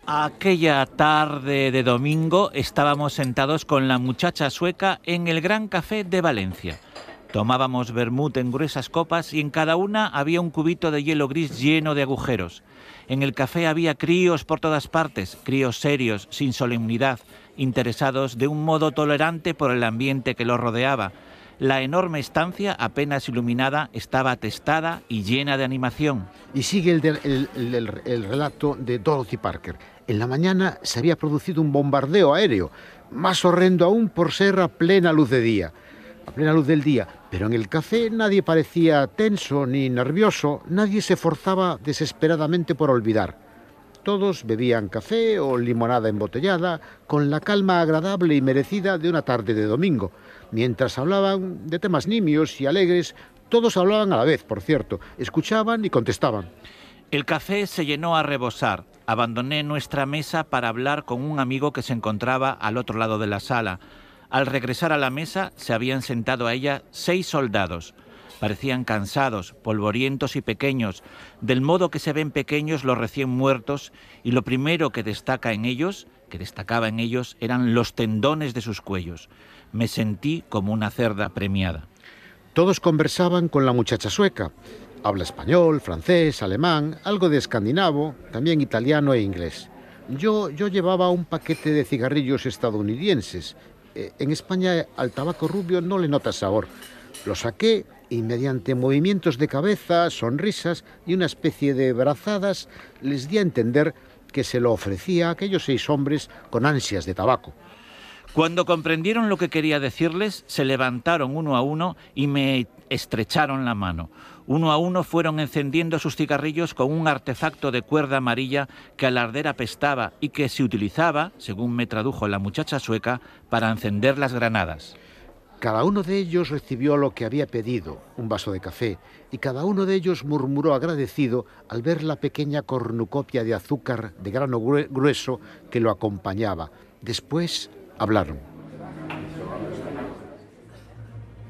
Aquella tarde de domingo estábamos sentados con la muchacha sueca en el Gran Café de Valencia. Tomábamos vermut en gruesas copas y en cada una había un cubito de hielo gris lleno de agujeros. En el café había críos por todas partes, críos serios, sin solemnidad, interesados de un modo tolerante por el ambiente que los rodeaba. La enorme estancia, apenas iluminada, estaba atestada y llena de animación. Y sigue el relato de Dorothy Parker. En la mañana se había producido un bombardeo aéreo, más horrendo aún por ser a plena luz del día, pero en el café nadie parecía tenso ni nervioso, nadie se forzaba desesperadamente por olvidar. Todos bebían café o limonada embotellada con la calma agradable y merecida de una tarde de domingo. Mientras hablaban de temas nimios y alegres, todos hablaban a la vez, por cierto, escuchaban y contestaban. El café se llenó a rebosar. Abandoné nuestra mesa para hablar con un amigo que se encontraba al otro lado de la sala. Al regresar a la mesa se habían sentado a ella 6 soldados. Parecían cansados, polvorientos y pequeños, del modo que se ven pequeños los recién muertos, y lo primero que destacaba en ellos, eran los tendones de sus cuellos. Me sentí como una cerda premiada. Todos conversaban con la muchacha sueca. Habla español, francés, alemán, algo de escandinavo, también italiano e inglés. Yo llevaba un paquete de cigarrillos estadounidenses. En España al tabaco rubio no le notas sabor. Lo saqué y mediante movimientos de cabeza, sonrisas y una especie de brazadas les di a entender que se lo ofrecía a aquellos 6 hombres con ansias de tabaco. Cuando comprendieron lo que quería decirles, se levantaron uno a uno y me estrecharon la mano. Uno a uno fueron encendiendo sus cigarrillos con un artefacto de cuerda amarilla que al arder apestaba y que se utilizaba, según me tradujo la muchacha sueca, para encender las granadas. Cada uno de ellos recibió lo que había pedido, un vaso de café, y cada uno de ellos murmuró agradecido al ver la pequeña cornucopia de azúcar de grano grueso que lo acompañaba. Después hablaron.